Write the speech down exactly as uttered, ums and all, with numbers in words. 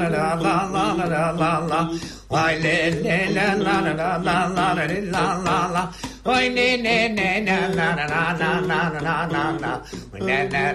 la la la la la la. Oi le le la la la la la la la la. Oi ne ne ne na na na na na na na na. Na na